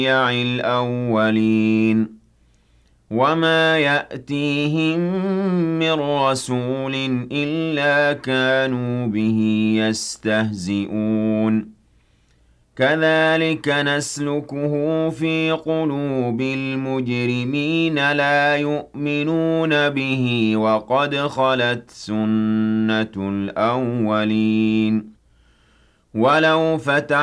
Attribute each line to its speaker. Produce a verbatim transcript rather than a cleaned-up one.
Speaker 1: الْأَوَّلِينَ وَمَا يَأْتِيهِم مِّن رَّسُولٍ إِلَّا كَانُوا بِهِ يَسْتَهْزِئُونَ كَذَٰلِكَ نَسْلُكُهُ فِي قُلُوبِ الْمُجْرِمِينَ لَا يُؤْمِنُونَ بِهِ وَقَدْ خَلَتْ سُنَّةُ الْأَوَّلِينَ وَلَوْ فَتَحْنَا